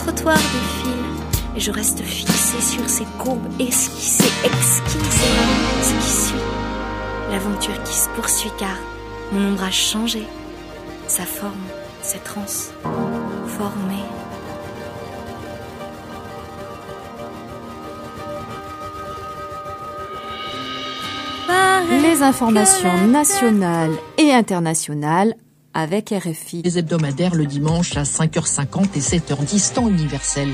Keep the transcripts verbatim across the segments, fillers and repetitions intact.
trottoir défile et je reste fixée sur ces courbes esquissées, exquises. Ce qui suit, l'aventure qui se poursuit car mon ombre a changé. Sa forme s'est transformée. Les informations nationales et internationales avec R F I. Les hebdomadaires le dimanche à cinq heures cinquante et sept heures dix, temps universel.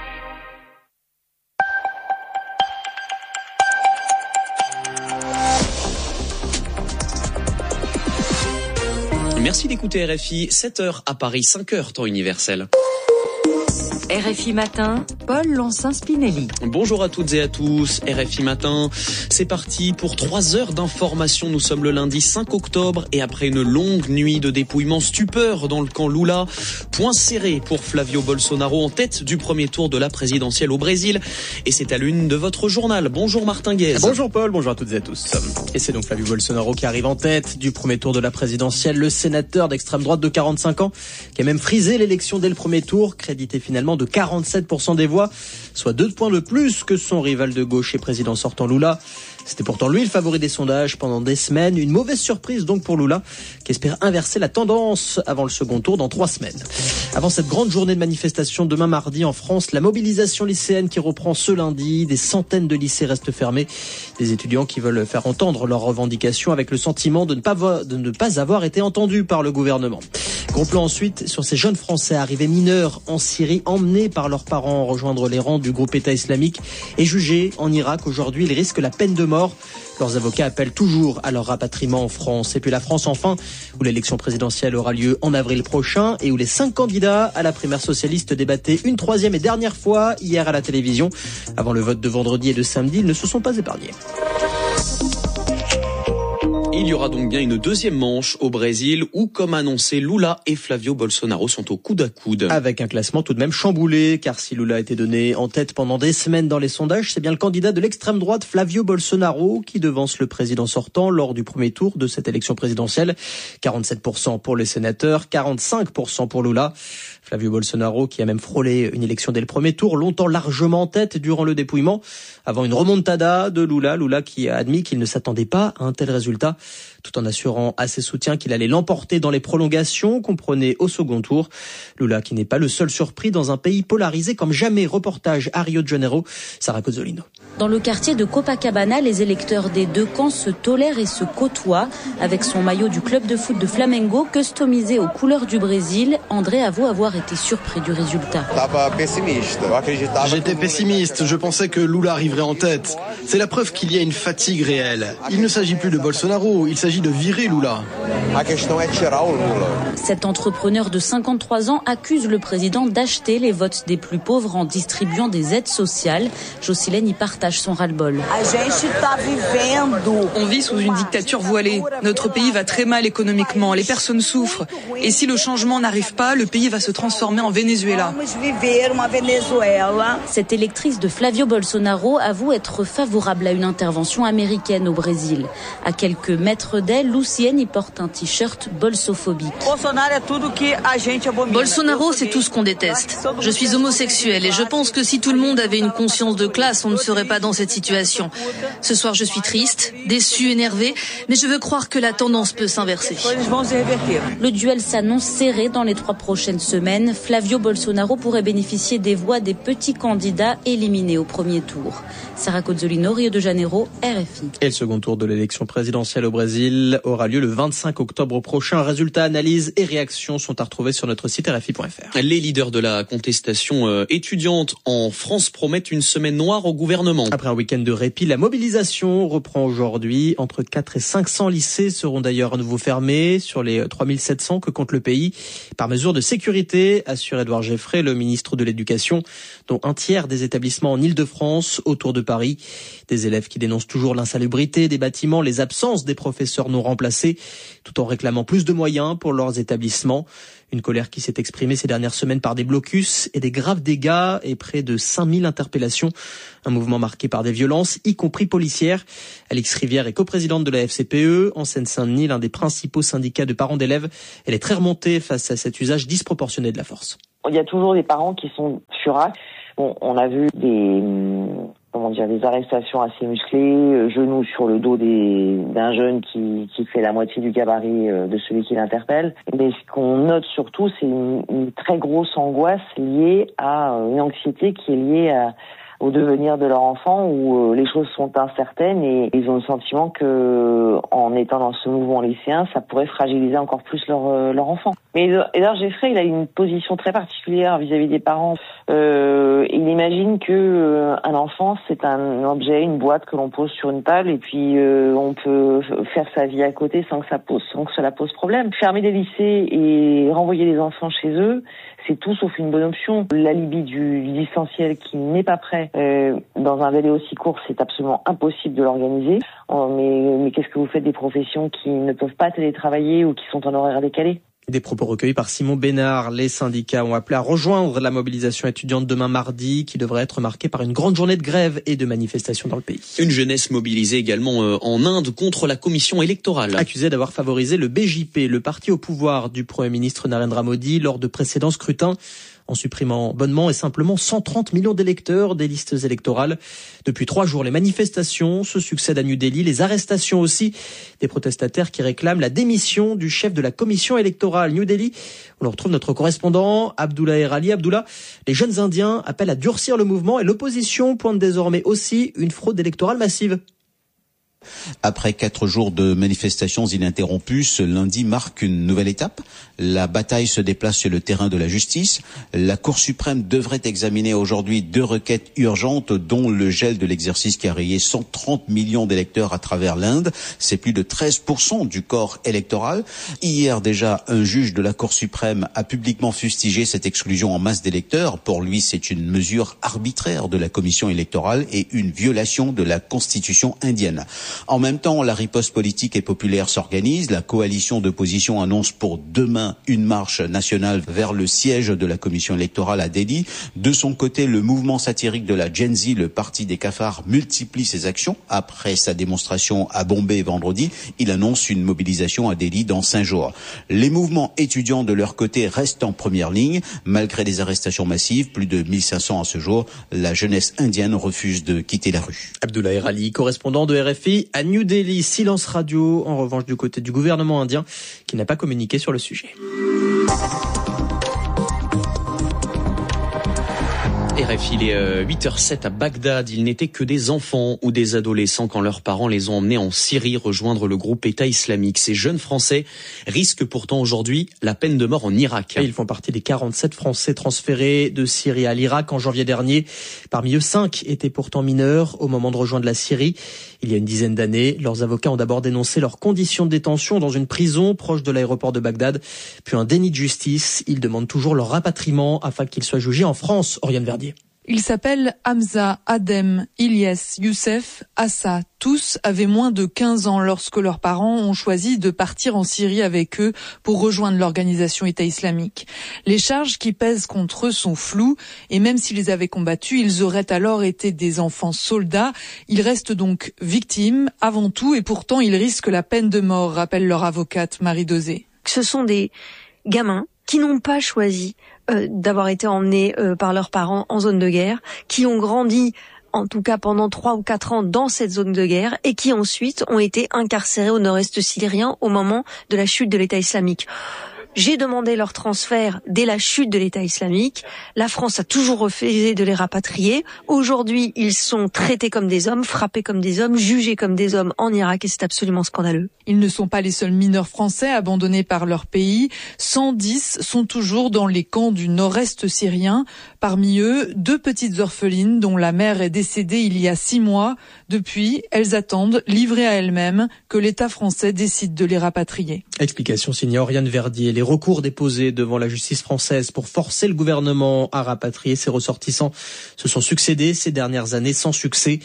Merci d'écouter R F I, sept heures à Paris, cinq heures, temps universel. R F I Matin, Paul Lonsin-Spinelli. Bonjour à toutes et à tous, R F I Matin, c'est parti pour trois heures d'information. Nous sommes le lundi cinq octobre et après une longue nuit de dépouillement, stupeur dans le camp Lula, point serré pour Flavio Bolsonaro en tête du premier tour de la présidentielle au Brésil. Et c'est à l'une de votre journal. Bonjour Martin Guez. Bonjour Paul, bonjour à toutes et à tous. Et c'est donc Flavio Bolsonaro qui arrive en tête du premier tour de la présidentielle. Le sénateur d'extrême droite de quarante-cinq ans qui a même frisé l'élection dès le premier tour, crédité finalement de quarante-sept pour cent des voix, soit deux points de plus que son rival de gauche et président sortant Lula. C'était pourtant lui le favori des sondages pendant des semaines. Une mauvaise surprise donc pour Lula, qui espère inverser la tendance avant le second tour dans trois semaines. Avant cette grande journée de manifestation demain mardi en France, la mobilisation lycéenne qui reprend ce lundi. Des centaines de lycées restent fermés. Des étudiants qui veulent faire entendre leurs revendications avec le sentiment de ne pas, vo- de ne pas avoir été entendus par le gouvernement. Gros plan ensuite sur ces jeunes Français arrivés mineurs en Syrie, emmenés par leurs parents rejoindre les rangs du groupe État islamique et jugés en Irak. Aujourd'hui, ils risquent la peine de mort. Leurs avocats appellent toujours à leur rapatriement en France. Et puis la France enfin, où l'élection présidentielle aura lieu en avril prochain et où les cinq candidats à la primaire socialiste débattaient une troisième et dernière fois hier à la télévision. Avant le vote de vendredi et de samedi, ils ne se sont pas épargnés. Il y aura donc bien une deuxième manche au Brésil où, comme annoncé, Lula et Flavio Bolsonaro sont au coude à coude. Avec un classement tout de même chamboulé, car si Lula a été donné en tête pendant des semaines dans les sondages, c'est bien le candidat de l'extrême droite Flavio Bolsonaro qui devance le président sortant lors du premier tour de cette élection présidentielle. quarante-sept pour cent pour les sénateurs, quarante-cinq pour cent pour Lula. Flavio Bolsonaro qui a même frôlé une élection dès le premier tour, longtemps largement en tête durant le dépouillement, avant une remontada de Lula. Lula qui a admis qu'il ne s'attendait pas à un tel résultat, tout en assurant à ses soutiens qu'il allait l'emporter dans les prolongations qu'on prenait au second tour. Lula qui n'est pas le seul surpris dans un pays polarisé comme jamais. Reportage à Rio de Janeiro, Sarah Cozzolino. Dans le quartier de Copacabana, les électeurs des deux camps se tolèrent et se côtoient. Avec son maillot du club de foot de Flamengo, customisé aux couleurs du Brésil, André avoue avoir été surpris du résultat. J'étais pessimiste, je pensais que Lula arriverait en tête. C'est la preuve qu'il y a une fatigue réelle. Il ne s'agit plus de Bolsonaro, il s'agit de virer Lula. Cet entrepreneur de cinquante-trois ans accuse le président d'acheter les votes des plus pauvres en distribuant des aides sociales. Jocelyne y partage son ras-le-bol. On vit sous une dictature voilée. Notre pays va très mal économiquement, les personnes souffrent. Et si le changement n'arrive pas, le pays va se transformer en Venezuela. Cette électrice de Flavio Bolsonaro avoue être favorable à une intervention américaine au Brésil. À quelques mètres d'elle, Lucienne y porte un t-shirt bolsophobique. Bolsonaro, c'est tout ce qu'on déteste. Je suis homosexuelle et je pense que si tout le monde avait une conscience de classe, on ne serait pas dans cette situation. Ce soir, je suis triste, déçue, énervée, mais je veux croire que la tendance peut s'inverser. Le duel s'annonce serré dans les trois prochaines semaines. Flavio Bolsonaro pourrait bénéficier des voix des petits candidats éliminés au premier tour. Sarah Cozzolino, Rio de Janeiro, R F I. Et le second tour de l'élection présidentielle au Brésil aura lieu le vingt-cinq octobre prochain. Résultats, analyses et réactions sont à retrouver sur notre site R F I point F R. Les leaders de la contestation euh, étudiante en France promettent une semaine noire au gouvernement. Après un week-end de répit, la mobilisation reprend aujourd'hui. Entre quatre et cinq cents lycées seront d'ailleurs à nouveau fermés sur les trois mille sept cents que compte le pays. Par mesure de sécurité, assure Édouard Geffray, le ministre de l'Éducation, dont un tiers des établissements en Île-de-France, autour de Paris. Des élèves qui dénoncent toujours l'insalubrité des bâtiments, les absences des professeurs non remplacés, tout en réclamant plus de moyens pour leurs établissements. Une colère qui s'est exprimée ces dernières semaines par des blocus et des graves dégâts et près de cinq mille interpellations. Un mouvement marqué par des violences, y compris policières. Alix Rivière est coprésidente de la F C P E. En Seine-Saint-Denis, l'un des principaux syndicats de parents d'élèves. Elle est très remontée face à cet usage disproportionné de la force. Il y a toujours des parents qui sont furax. Bon, on a vu des, comment dire, des arrestations assez musclées, genoux sur le dos des, d'un jeune qui, qui fait la moitié du gabarit de celui qui l'interpelle. Mais ce qu'on note surtout, c'est une, une très grosse angoisse liée à une anxiété qui est liée à au devenir de leur enfant, où euh, les choses sont incertaines et ils ont le sentiment que, en étant dans ce mouvement lycéen, ça pourrait fragiliser encore plus leur euh, leur enfant. Mais Édouard Geoffrey, il a une position très particulière vis-à-vis des parents. Euh, il imagine que euh, un enfant, c'est un objet, une boîte que l'on pose sur une table et puis euh, on peut faire sa vie à côté sans que ça pose, sans que cela pose problème. Fermer des lycées et renvoyer les enfants chez eux, c'est tout sauf une bonne option. L'alibi du distanciel qui n'est pas prêt euh, dans un délai aussi court, c'est absolument impossible de l'organiser. Oh, mais, mais qu'est-ce que vous faites des professions qui ne peuvent pas télétravailler ou qui sont en horaire décalé ? Des propos recueillis par Simon Bénard. Les syndicats ont appelé à rejoindre la mobilisation étudiante demain mardi, qui devrait être marquée par une grande journée de grève et de manifestations dans le pays. Une jeunesse mobilisée également en Inde contre la commission électorale. Accusée d'avoir favorisé le B J P, le parti au pouvoir du Premier ministre Narendra Modi, lors de précédents scrutins, en supprimant bonnement et simplement cent trente millions d'électeurs des listes électorales. Depuis trois jours, les manifestations se succèdent à New Delhi, les arrestations aussi, des protestataires qui réclament la démission du chef de la commission électorale. New Delhi, on retrouve notre correspondant Abdullah Erali. Abdullah, les jeunes Indiens appellent à durcir le mouvement et l'opposition pointe désormais aussi une fraude électorale massive. Après quatre jours de manifestations ininterrompues, ce lundi marque une nouvelle étape. La bataille se déplace sur le terrain de la justice. La Cour suprême devrait examiner aujourd'hui deux requêtes urgentes, dont le gel de l'exercice qui a rayé cent trente millions d'électeurs à travers l'Inde. C'est plus de treize pour cent du corps électoral. Hier déjà, un juge de la Cour suprême a publiquement fustigé cette exclusion en masse d'électeurs. Pour lui, c'est une mesure arbitraire de la commission électorale et une violation de la Constitution indienne. En même temps, la riposte politique et populaire s'organise. La coalition d'opposition annonce pour demain une marche nationale vers le siège de la commission électorale à Delhi. De son côté, le mouvement satirique de la Gen Z, le parti des cafards, multiplie ses actions. Après sa démonstration à Bombay vendredi, il annonce une mobilisation à Delhi dans cinq jours. Les mouvements étudiants de leur côté restent en première ligne. Malgré des arrestations massives, plus de mille cinq cents à ce jour, la jeunesse indienne refuse de quitter la rue. Abdullah Erali, correspondant de R F I à New Delhi. Silence radio, en revanche, du côté du gouvernement indien, qui n'a pas communiqué sur le sujet. R F I, il est huit heures zéro sept à Bagdad. Ils n'étaient que des enfants ou des adolescents quand leurs parents les ont emmenés en Syrie rejoindre le groupe État islamique. Ces jeunes Français risquent pourtant aujourd'hui la peine de mort en Irak. Et ils font partie des quarante-sept Français transférés de Syrie à l'Irak en janvier dernier. Parmi eux, cinq étaient pourtant mineurs au moment de rejoindre la Syrie. Il y a une dizaine d'années, leurs avocats ont d'abord dénoncé leurs conditions de détention dans une prison proche de l'aéroport de Bagdad, puis un déni de justice. Ils demandent toujours leur rapatriement afin qu'ils soient jugés en France. Oriane Verdier. Ils s'appellent Hamza, Adem, Ilyes, Youssef, Assa. Tous avaient moins de quinze ans lorsque leurs parents ont choisi de partir en Syrie avec eux pour rejoindre l'organisation État islamique. Les charges qui pèsent contre eux sont floues et même s'ils avaient combattu, ils auraient alors été des enfants soldats. Ils restent donc victimes avant tout et pourtant ils risquent la peine de mort, rappelle leur avocate Marie Dosé. Ce sont des gamins qui n'ont pas choisi euh, d'avoir été emmenés euh, par leurs parents en zone de guerre, qui ont grandi en tout cas pendant trois ou quatre ans dans cette zone de guerre et qui ensuite ont été incarcérés au nord-est syrien au moment de la chute de l'État islamique. J'ai demandé leur transfert dès la chute de l'État islamique. La France a toujours refusé de les rapatrier. Aujourd'hui, ils sont traités comme des hommes, frappés comme des hommes, jugés comme des hommes en Irak et c'est absolument scandaleux. Ils ne sont pas les seuls mineurs français abandonnés par leur pays. cent dix sont toujours dans les camps du nord-est syrien. Parmi eux, deux petites orphelines dont la mère est décédée il y a six mois. Depuis, elles attendent, livrées à elles-mêmes, que l'État français décide de les rapatrier. Explication signée Oriane Verdier. Les recours déposés devant la justice française pour forcer le gouvernement à rapatrier ses ressortissants se sont succédés ces dernières années sans succès.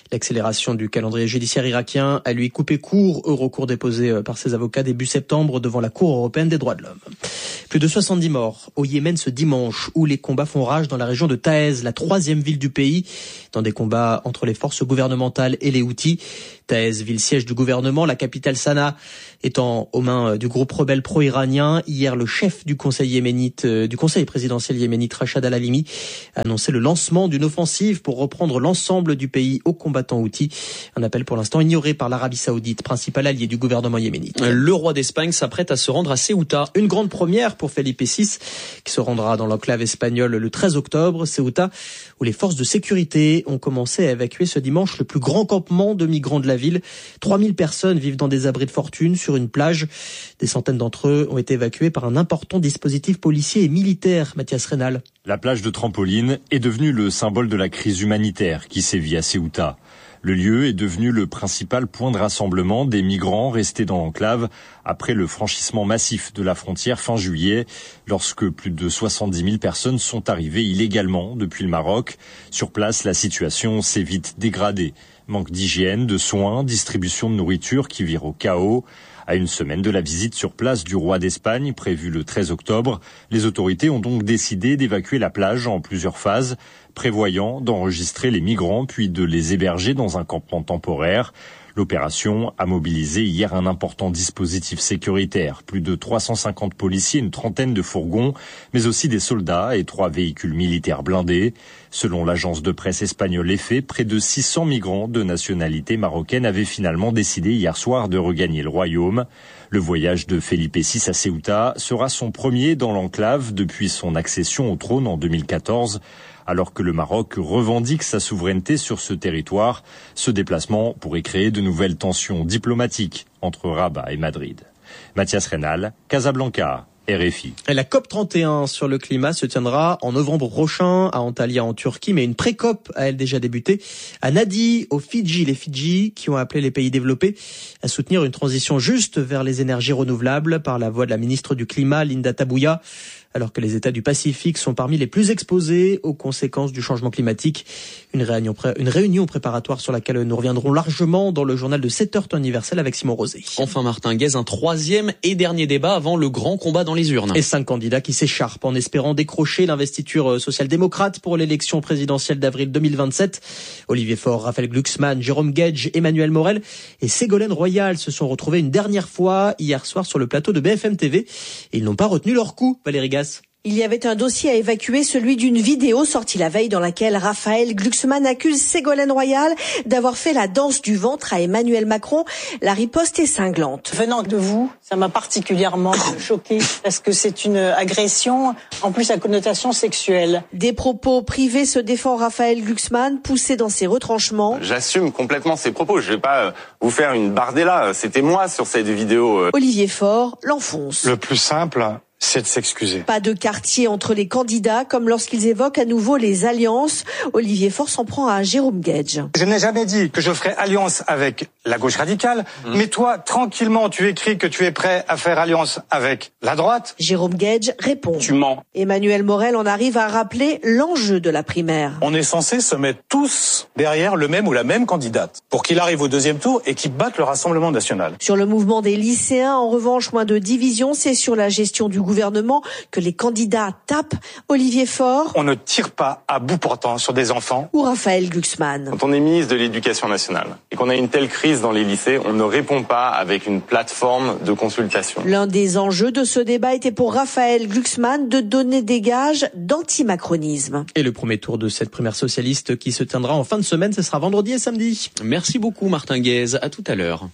L'accélération du calendrier judiciaire irakien a lui coupé court au recours déposé par ses avocats début septembre devant la Cour européenne des droits de l'homme. Plus de soixante-dix morts au Yémen ce dimanche, où les combats font rage dans la région de Taez, la troisième ville du pays, dans des combats entre les forces gouvernementales et les Houthis. Taez, ville siège du gouvernement, la capitale Sanaa étant aux mains du groupe rebelle pro-iranien. Hier, le chef du conseil yéménite, du conseil présidentiel yéménite, Rachad al-Halimi, a annoncé le lancement d'une offensive pour reprendre l'ensemble du pays aux combattants Houthis. Un appel pour l'instant ignoré par l'Arabie Saoudite, principal allié du gouvernement yéménite. Le roi d'Espagne s'apprête à se rendre à Ceuta. Une grande première pour Felipe six, qui se rendra dans l'enclave espagnole le treize octobre. Ceuta, où les forces de sécurité ont commencé à évacuer ce dimanche le plus grand campement de migrants de la ville. trois mille personnes vivent dans des abris de fortune sur une plage. Des centaines d'entre eux ont été évacués par un important dispositif policier et militaire. Mathias Reynal. La plage de Trampoline est devenue le symbole de la crise humanitaire qui sévit à Ceuta. Le lieu est devenu le principal point de rassemblement des migrants restés dans l'enclave après le franchissement massif de la frontière fin juillet, lorsque plus de soixante-dix mille personnes sont arrivées illégalement depuis le Maroc. Sur place, la situation s'est vite dégradée. Manque d'hygiène, de soins, distribution de nourriture qui vire au chaos. À une semaine de la visite sur place du roi d'Espagne, prévue le treize octobre, les autorités ont donc décidé d'évacuer la plage en plusieurs phases, prévoyant d'enregistrer les migrants puis de les héberger dans un campement temporaire. L'opération a mobilisé hier un important dispositif sécuritaire, plus de trois cent cinquante policiers, une trentaine de fourgons, mais aussi des soldats et trois véhicules militaires blindés. Selon l'agence de presse espagnole EFE, près de six cents migrants de nationalité marocaine avaient finalement décidé hier soir de regagner le royaume. Le voyage de Felipe six à Ceuta sera son premier dans l'enclave depuis son accession au trône en deux mille quatorze. Alors que le Maroc revendique sa souveraineté sur ce territoire, ce déplacement pourrait créer de nouvelles tensions diplomatiques entre Rabat et Madrid. Mathias Reynal, Casablanca, R F I. Et la COP trente et un sur le climat se tiendra en novembre prochain à Antalya en Turquie, mais une pré-COP a elle déjà débuté à Nadi, aux Fidji. Les Fidji qui ont appelé les pays développés à soutenir une transition juste vers les énergies renouvelables par la voix de la ministre du Climat, Linda Tabuya. Alors que les États du Pacifique sont parmi les plus exposés aux conséquences du changement climatique. Une réunion, pré- une réunion préparatoire sur laquelle nous reviendrons largement dans le journal de sept heures temps universel avec Simon Rosé. Enfin, Martin Guez, un troisième et dernier débat avant le grand combat dans les urnes. Et cinq candidats qui s'écharpent en espérant décrocher l'investiture social-démocrate pour l'élection présidentielle d'avril deux mille vingt-sept. Olivier Faure, Raphaël Glucksmann, Jérôme Guedj, Emmanuel Morel et Ségolène Royal se sont retrouvés une dernière fois hier soir sur le plateau de B F M T V. Et ils n'ont pas retenu leur coup, Valérie Gas. Il y avait un dossier à évacuer, celui d'une vidéo sortie la veille dans laquelle Raphaël Glucksmann accuse Ségolène Royal d'avoir fait la danse du ventre à Emmanuel Macron. La riposte est cinglante. Venant de vous, ça m'a particulièrement choquée parce que c'est une agression, en plus à connotation sexuelle. Des propos privés se défend Raphaël Glucksmann, poussé dans ses retranchements. J'assume complètement ces propos, je vais pas vous faire une bardella, c'était moi sur cette vidéo. Olivier Faure l'enfonce. Le plus simple, c'est de s'excuser. Pas de quartier entre les candidats, comme lorsqu'ils évoquent à nouveau les alliances. Olivier Faure s'en prend à Jérôme Guedj. Je n'ai jamais dit que je ferais alliance avec la gauche radicale, mmh. mais toi, tranquillement, tu écris que tu es prêt à faire alliance avec la droite. Jérôme Guedj répond. Tu mens. Emmanuel Morel en arrive à rappeler l'enjeu de la primaire. On est censé se mettre tous derrière le même ou la même candidate pour qu'il arrive au deuxième tour et qu'il batte le Rassemblement national. Sur le mouvement des lycéens, en revanche, moins de division, c'est sur la gestion du gouvernement que les candidats tapent. Olivier Faure. On ne tire pas à bout portant sur des enfants. Ou Raphaël Glucksmann. Quand on est ministre de l'Éducation nationale et qu'on a une telle crise dans les lycées, on ne répond pas avec une plateforme de consultation. L'un des enjeux de ce débat était pour Raphaël Glucksmann de donner des gages d'antimacronisme. Et le premier tour de cette primaire socialiste qui se tiendra en fin de semaine, ce sera vendredi et samedi. Merci beaucoup Martin Guez, à tout à l'heure.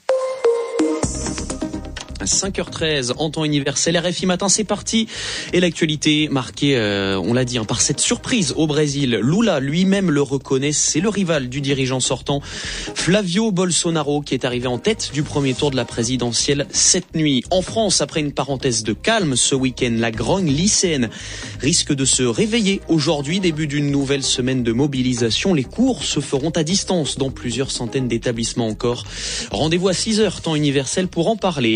cinq heures treize en temps universel, R F I Matin, c'est parti. Et l'actualité marquée, euh, on l'a dit, hein, par cette surprise au Brésil. Lula lui-même le reconnaît, c'est le rival du dirigeant sortant Flavio Bolsonaro qui est arrivé en tête du premier tour de la présidentielle cette nuit. En France, après une parenthèse de calme ce week-end, la grogne lycéenne risque de se réveiller aujourd'hui, début d'une nouvelle semaine de mobilisation. Les cours se feront à distance dans plusieurs centaines d'établissements encore. Rendez-vous à six heures temps universel pour en parler. Arnaud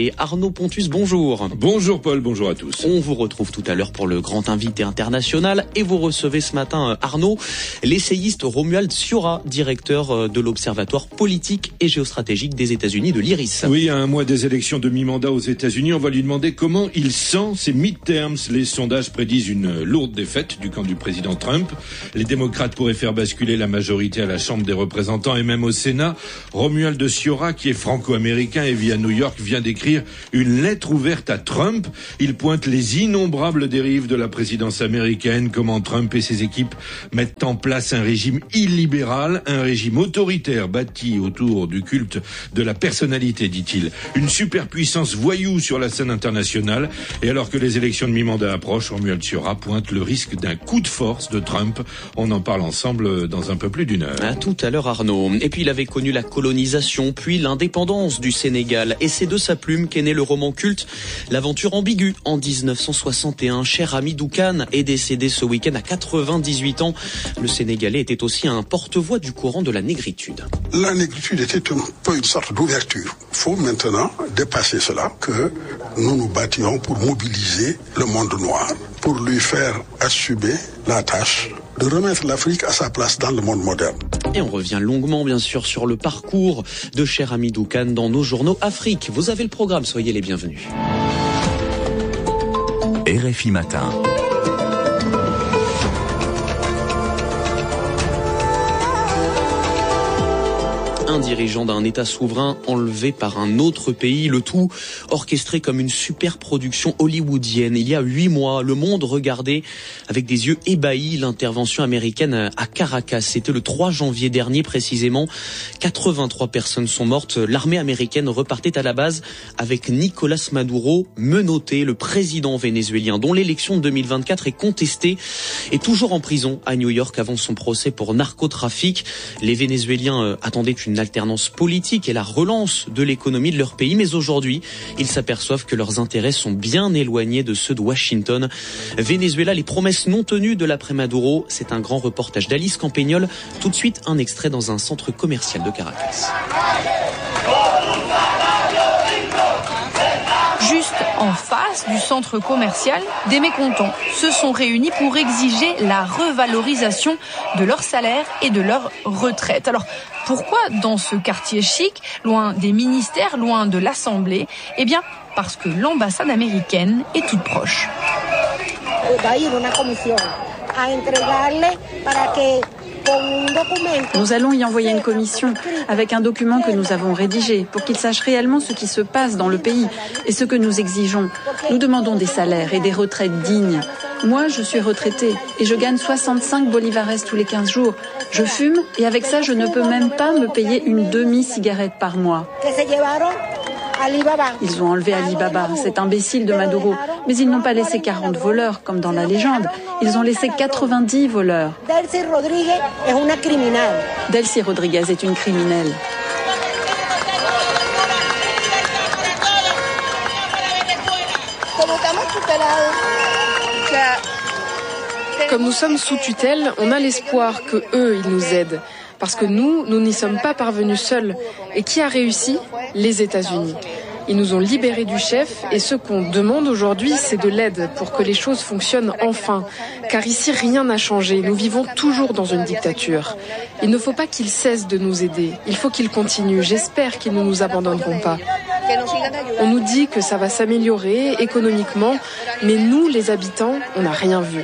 Arnaud Pontus, bonjour. Bonjour Paul, bonjour à tous. On vous retrouve tout à l'heure pour le grand invité international et vous recevez ce matin, Arnaud, l'essayiste Romuald Sciorra, directeur de l'Observatoire politique et géostratégique des États-Unis de l'I R I S. Oui, à un mois des élections de mi-mandat aux États-Unis, on va lui demander comment il sent ces midterms. Les sondages prédisent une lourde défaite du camp du président Trump. Les démocrates pourraient faire basculer la majorité à la Chambre des représentants et même au Sénat. Romuald Sciorra, qui est franco-américain et vit à New York, vient d'écrire une lettre ouverte à Trump. Il pointe les innombrables dérives de la présidence américaine, comment Trump et ses équipes mettent en place un régime illibéral, un régime autoritaire bâti autour du culte de la personnalité, dit-il. Une superpuissance voyou sur la scène internationale. Et alors que les élections de mi-mandat approchent, Romuald Sciorra pointe le risque d'un coup de force de Trump. On en parle ensemble dans un peu plus d'une heure. À tout à l'heure, Arnaud. Et puis il avait connu la colonisation, puis l'indépendance du Sénégal. Et c'est de sa plume qu'est né le roman culte L'aventure ambiguë en dix-neuf cent soixante et un. Cher Hamidou Kane est décédé ce week-end à quatre-vingt-dix-huit ans. Le Sénégalais était aussi un porte-voix du courant de la négritude. La négritude était un peu une sorte d'ouverture. Il faut maintenant dépasser cela, que nous nous battions pour mobiliser le monde noir, pour lui faire assumer la tâche de remettre l'Afrique à sa place dans le monde moderne. Et on revient longuement, bien sûr, sur le parcours de Cher Hamidou Kane dans nos journaux Afrique. Vous avez le programme, soyez les bienvenus. R F I Matin. Un dirigeant d'un État souverain enlevé par un autre pays, le tout orchestré comme une super production hollywoodienne. Il y a huit mois, le monde regardait avec des yeux ébahis l'intervention américaine à Caracas. C'était le trois janvier dernier précisément. quatre-vingt-trois personnes sont mortes. L'armée américaine repartait à la base avec Nicolás Maduro menotté, le président vénézuélien dont l'élection de deux mille vingt-quatre est contestée, est toujours en prison à New York avant son procès pour narcotrafic. Les Vénézuéliens attendaient une alternance politique et la relance de l'économie de leur pays. Mais aujourd'hui, ils s'aperçoivent que leurs intérêts sont bien éloignés de ceux de Washington. Venezuela, les promesses non tenues de l'après-Maduro. C'est un grand reportage d'Alice Campagnol. Tout de suite, un extrait dans un centre commercial de Caracas. Juste en face du centre commercial, des mécontents se sont réunis pour exiger la revalorisation de leur salaire et de leur retraite. Alors, pourquoi dans ce quartier chic, loin des ministères, loin de l'Assemblée? Eh bien, parce que l'ambassade américaine est toute proche. Nous allons y envoyer une commission avec un document que nous avons rédigé pour qu'ils sachent réellement ce qui se passe dans le pays et ce que nous exigeons. Nous demandons des salaires et des retraites dignes. Moi, je suis retraitée et je gagne soixante-cinq bolivares tous les quinze jours. Je fume et avec ça, je ne peux même pas me payer une demi-cigarette par mois. Ils ont enlevé Alibaba, cet imbécile de Maduro. Mais ils n'ont pas laissé quarante voleurs, comme dans la légende. Ils ont laissé quatre-vingt-dix voleurs. Delcy Rodriguez est une criminelle. Comme nous sommes sous tutelle, on a l'espoir que eux, ils nous aident. Parce que nous, nous n'y sommes pas parvenus seuls. Et qui a réussi? Les États-Unis. Ils nous ont libérés du chef et ce qu'on demande aujourd'hui, c'est de l'aide pour que les choses fonctionnent enfin. Car ici, rien n'a changé. Nous vivons toujours dans une dictature. Il ne faut pas qu'ils cessent de nous aider. Il faut qu'ils continuent. J'espère qu'ils ne nous abandonneront pas. On nous dit que ça va s'améliorer économiquement, mais nous, les habitants, on n'a rien vu.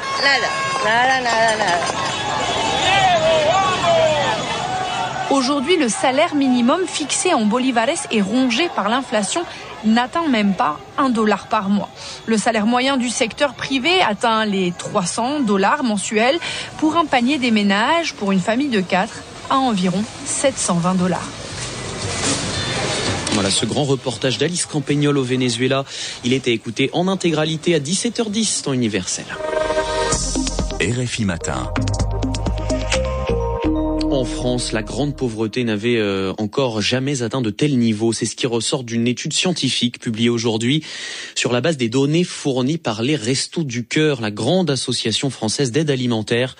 Aujourd'hui, le salaire minimum fixé en bolivares et rongé par l'inflation n'atteint même pas un dollar par mois. Le salaire moyen du secteur privé atteint les trois cents dollars mensuels pour un panier des ménages pour une famille de quatre à environ sept cent vingt dollars. Voilà ce grand reportage d'Alice Campagnol au Venezuela. Il était écouté en intégralité à dix-sept heures dix temps universel. R F I Matin. En France, la grande pauvreté n'avait euh, encore jamais atteint de tels niveaux. C'est ce qui ressort d'une étude scientifique publiée aujourd'hui sur la base des données fournies par les Restos du Cœur, la grande association française d'aide alimentaire.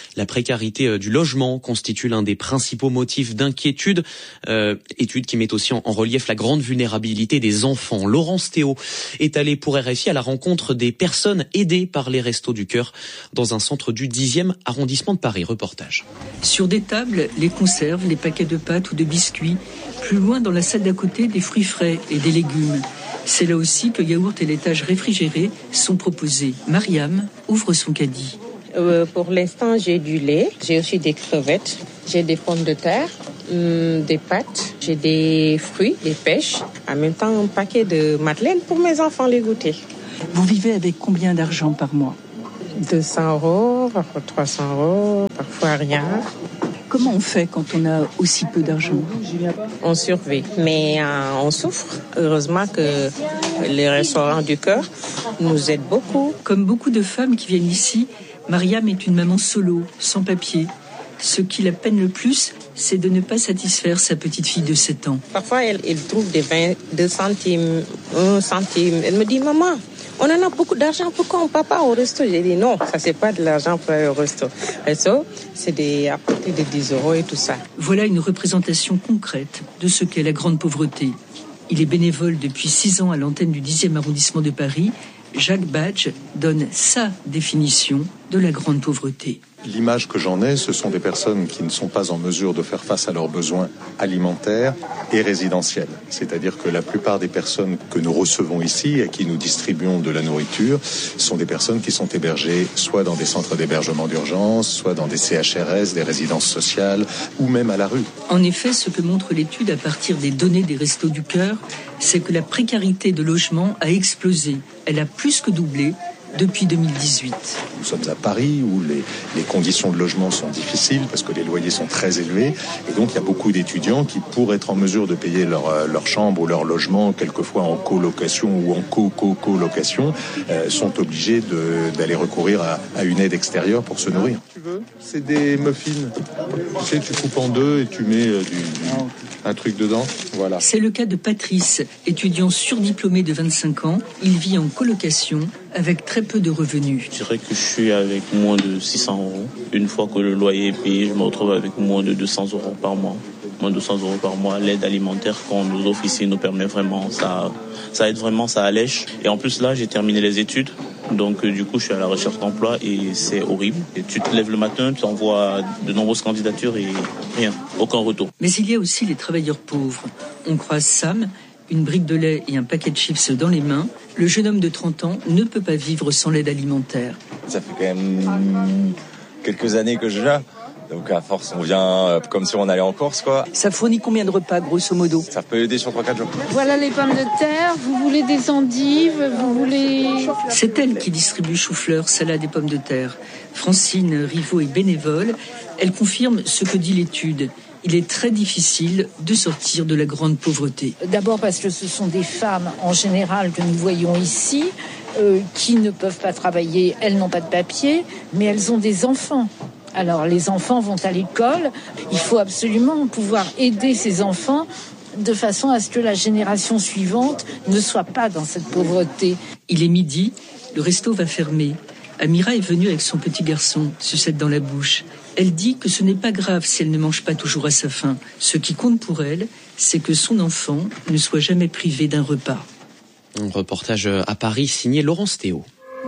La précarité du logement constitue l'un des principaux motifs d'inquiétude. Euh, étude qui met aussi en, en relief la grande vulnérabilité des enfants. Laurence Théo est allée pour R F I à la rencontre des personnes aidées par les Restos du Cœur dans un centre du dixième arrondissement de Paris. Reportage. Sur des tables, les conserves, les paquets de pâtes ou de biscuits. Plus loin, dans la salle d'à côté, des fruits frais et des légumes. C'est là aussi que yaourt et laitages réfrigérés sont proposés. Mariam ouvre son caddie. Euh, pour l'instant, j'ai du lait, j'ai aussi des crevettes, j'ai des pommes de terre, hum, des pâtes, j'ai des fruits, des pêches. En même temps, un paquet de madeleines pour mes enfants les goûter. Vous vivez avec combien d'argent par mois ? deux cents euros, parfois trois cents euros, parfois rien. Comment on fait quand on a aussi peu d'argent ? On survit, mais euh, on souffre. Heureusement que les restaurants du cœur nous aident beaucoup. Comme beaucoup de femmes qui viennent ici, Mariam est une maman solo, sans papier. Ce qui la peine le plus, c'est de ne pas satisfaire sa petite fille de sept ans. Parfois, elle, elle trouve des vingt, deux centimes, un centime. Elle me dit, maman, on en a beaucoup d'argent, pourquoi on ne part pas au resto ? J'ai dit non, ça c'est pas de l'argent pour aller au resto. Resto, c'est des, à partir de dix euros et tout ça. Voilà une représentation concrète de ce qu'est la grande pauvreté. Il est bénévole depuis six ans à l'antenne du dixième arrondissement de Paris. Jacques Badge donne sa définition de la grande pauvreté. L'image que j'en ai, ce sont des personnes qui ne sont pas en mesure de faire face à leurs besoins alimentaires et résidentiels. C'est-à-dire que la plupart des personnes que nous recevons ici et qui nous distribuons de la nourriture sont des personnes qui sont hébergées soit dans des centres d'hébergement d'urgence, soit dans des C H R S, des résidences sociales ou même à la rue. En effet, ce que montre l'étude à partir des données des Restos du Cœur, c'est que la précarité de logement a explosé. Elle a plus que doublé depuis deux mille dix-huit. Nous sommes à Paris où les, les conditions de logement sont difficiles parce que les loyers sont très élevés et donc il y a beaucoup d'étudiants qui, pour être en mesure de payer leur, leur chambre ou leur logement, quelquefois en colocation ou en co-co-colocation, euh, sont obligés de, d'aller recourir à, à une aide extérieure pour se nourrir. Tu veux ? C'est des muffins. Tu sais, tu coupes en deux et tu mets euh, du, du, un truc dedans. Voilà. C'est le cas de Patrice, étudiant surdiplômé de vingt-cinq ans. Il vit en colocation avec très peu de revenus. Je dirais que je suis avec moins de six cents euros. Une fois que le loyer est payé, je me retrouve avec moins de deux cents euros par mois. Moins de deux cents euros par mois. L'aide alimentaire qu'on nous offre ici nous permet vraiment, ça, ça aide vraiment, ça allège. Et en plus là, j'ai terminé les études. Donc euh, du coup, je suis à la recherche d'emploi et c'est horrible. Et tu te lèves le matin, tu envoies de nombreuses candidatures et rien, aucun retour. Mais il y a aussi les travailleurs pauvres. On croise Sam, une brique de lait et un paquet de chips dans les mains. Le jeune homme de trente ans ne peut pas vivre sans l'aide alimentaire. Ça fait quand même quelques années que je l'ai. Donc à force, on vient comme si on allait en Corse, quoi. Ça fournit combien de repas, grosso modo ? Ça peut aider sur trois quatre jours. Voilà les pommes de terre, vous voulez des endives, vous voulez... C'est elle qui distribue chou-fleur, salade et pommes de terre. Francine Rivaux est bénévole. Elle confirme ce que dit l'étude. Il est très difficile de sortir de la grande pauvreté. D'abord parce que ce sont des femmes, en général, que nous voyons ici, euh, qui ne peuvent pas travailler. Elles n'ont pas de papier, mais elles ont des enfants. Alors, les enfants vont à l'école. Il faut absolument pouvoir aider ces enfants de façon à ce que la génération suivante ne soit pas dans cette pauvreté. Il est midi, le resto va fermer. Amira est venue avec son petit garçon, sucette dans la bouche. Elle dit que ce n'est pas grave si elle ne mange pas toujours à sa faim. Ce qui compte pour elle, c'est que son enfant ne soit jamais privé d'un repas. Un reportage à Paris signé Laurence Théo.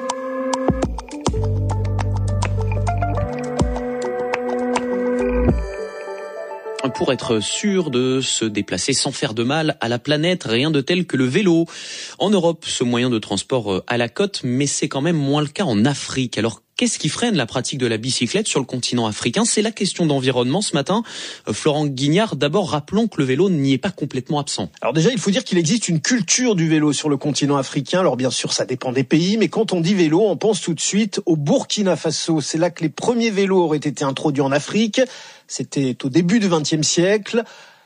Pour être sûr de se déplacer sans faire de mal à la planète, rien de tel que le vélo. En Europe, ce moyen de transport à la côte, mais c'est quand même moins le cas en Afrique. Alors, qu'est-ce qui freine la pratique de la bicyclette sur le continent africain ? C'est la question d'environnement ce matin. Florent Guignard, d'abord rappelons que le vélo n'y est pas complètement absent. Alors déjà, il faut dire qu'il existe une culture du vélo sur le continent africain. Alors bien sûr, ça dépend des pays, mais quand on dit vélo, on pense tout de suite au Burkina Faso. C'est là que les premiers vélos auraient été introduits en Afrique. C'était au début du vingtième siècle.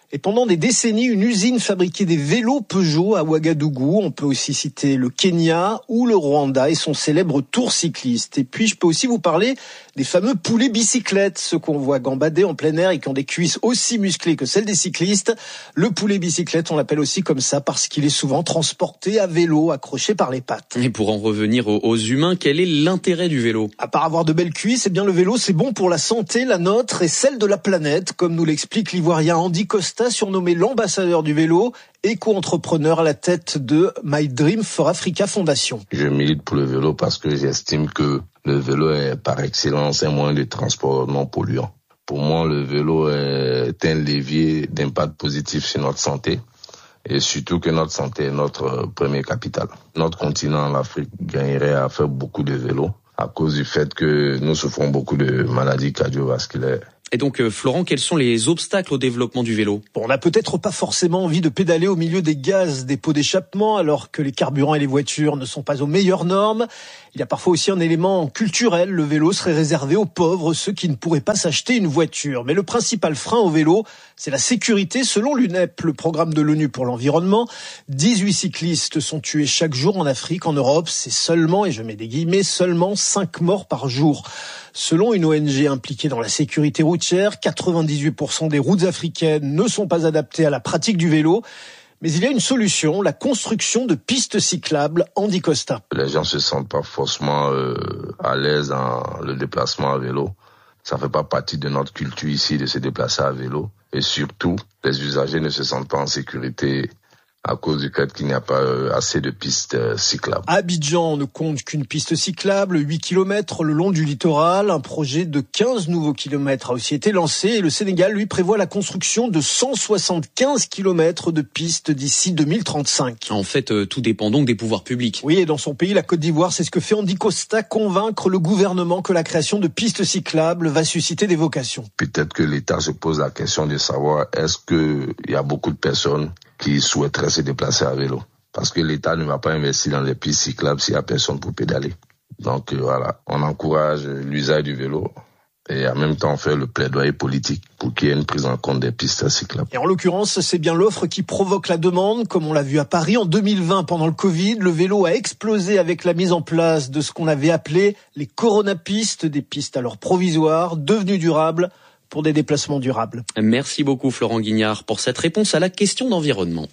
Et pendant des décennies, une usine fabriquait des vélos Peugeot à Ouagadougou. On peut aussi citer le Kenya ou le Rwanda et son célèbre tour cycliste. Et puis, je peux aussi vous parler des fameux poulets bicyclettes, ceux qu'on voit gambader en plein air et qui ont des cuisses aussi musclées que celles des cyclistes. Le poulet bicyclette, on l'appelle aussi comme ça parce qu'il est souvent transporté à vélo, accroché par les pattes. Et pour en revenir aux humains, quel est l'intérêt du vélo ? À part avoir de belles cuisses, eh bien le vélo, c'est bon pour la santé, la nôtre et celle de la planète, comme nous l'explique l'ivoirien Andy Costa, surnommé l'ambassadeur du vélo, éco-entrepreneur à la tête de My Dream for Africa Foundation. Je milite pour le vélo parce que j'estime que le vélo est par excellence un moyen de transport non polluant. Pour moi, le vélo est un levier d'impact positif sur notre santé et surtout que notre santé est notre premier capital. Notre continent, l'Afrique, gagnerait à faire beaucoup de vélos à cause du fait que nous souffrons beaucoup de maladies cardiovasculaires. Et donc, euh, Florent, quels sont les obstacles au développement du vélo ? Bon, on n'a peut-être pas forcément envie de pédaler au milieu des gaz des pots d'échappement alors que les carburants et les voitures ne sont pas aux meilleures normes. Il y a parfois aussi un élément culturel. Le vélo serait réservé aux pauvres, ceux qui ne pourraient pas s'acheter une voiture. Mais le principal frein au vélo, c'est la sécurité. Selon l'U N E P, le programme de l'ONU pour l'environnement, dix-huit cyclistes sont tués chaque jour en Afrique. En Europe, c'est seulement, et je mets des guillemets, seulement cinq morts par jour. Selon une O N G impliquée dans la sécurité routière, quatre-vingt-dix-huit pour cent des routes africaines ne sont pas adaptées à la pratique du vélo. Mais il y a une solution, la construction de pistes cyclables. Andy Costa. Les gens se sentent pas forcément euh, à l'aise dans le déplacement à vélo. Ça fait pas partie de notre culture ici de se déplacer à vélo. Et surtout, les usagers ne se sentent pas en sécurité à cause du fait qu'il n'y a pas assez de pistes cyclables. Abidjan ne compte qu'une piste cyclable, huit kilomètres le long du littoral. Un projet de quinze nouveaux kilomètres a aussi été lancé et le Sénégal, lui, prévoit la construction de cent soixante-quinze kilomètres de pistes d'ici deux mille trente-cinq. En fait, euh, tout dépend donc des pouvoirs publics. Oui, et dans son pays, la Côte d'Ivoire, c'est ce que fait Andy Costa, convaincre le gouvernement que la création de pistes cyclables va susciter des vocations. Peut-être que l'État se pose la question de savoir est-ce qu'il y a beaucoup de personnes qui souhaiteraient se déplacer à vélo. Parce que l'État ne va pas investir dans les pistes cyclables s'il n'y a personne pour pédaler. Donc euh, voilà, on encourage l'usage du vélo et en même temps on fait le plaidoyer politique pour qu'il y ait une prise en compte des pistes cyclables. Et en l'occurrence, c'est bien l'offre qui provoque la demande. Comme on l'a vu à Paris en deux mille vingt pendant le Covid, le vélo a explosé avec la mise en place de ce qu'on avait appelé les coronapistes, des pistes alors provisoires, devenues durables, pour des déplacements durables. Merci beaucoup Florent Guignard pour cette réponse à la question d'environnement.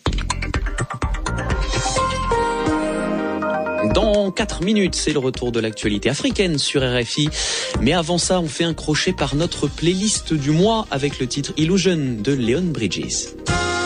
Dans quatre minutes, c'est le retour de l'actualité africaine sur R F I. Mais avant ça, on fait un crochet par notre playlist du mois avec le titre Illusion de Leon Bridges.